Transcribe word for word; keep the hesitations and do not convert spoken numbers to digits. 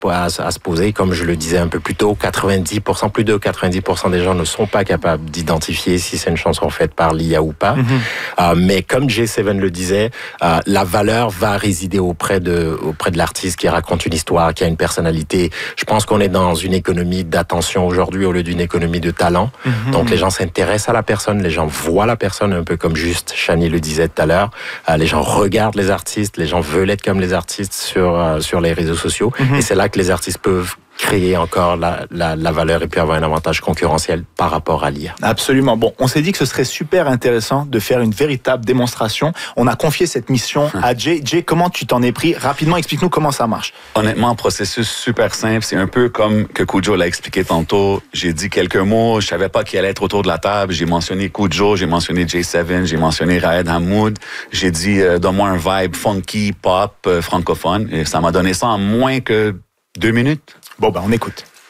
à, à se poser. Comme je le disais un peu plus tôt, quatre-vingt-dix pour cent, plus de quatre-vingt-dix pour cent des gens ne sont pas capables d'identifier si c'est une chanson faite par l'I A ou pas. Mm-hmm. Euh, mais comme J sept le disait, euh, la valeur va résider auprès de, auprès de l'artiste qui raconte une histoire, qui a une personnalité. Je pense qu'on est dans une économie d'attention aujourd'hui au lieu d'une économie de talent. Mm-hmm. Donc les gens s'intéressent à la personne, les gens voient la personne, un peu comme juste Shani le disait tout à l'heure. Euh, les gens regardent les artistes, les gens veulent être comme les artistes sur, euh, sur les réseaux sociaux. Mm-hmm. Et c'est là que les artistes peuvent créer encore la, la, la valeur et puis avoir un avantage concurrentiel par rapport à l'I A. Absolument. Bon, on s'est dit que ce serait super intéressant de faire une véritable démonstration. On a confié cette mission à Jay. Jay, comment tu t'en es pris? Rapidement, explique-nous comment ça marche. Honnêtement, processus super simple. C'est un peu comme que Khujo l'a expliqué tantôt. J'ai dit quelques mots. Je savais pas qui allait être autour de la table. J'ai mentionné Khujo, j'ai mentionné J sept, j'ai mentionné Raed Hamoud. J'ai dit, euh, donne-moi un vibe funky, pop, euh, francophone. Et ça m'a donné ça en moins que deux minutes. Bon, ben, on écoute.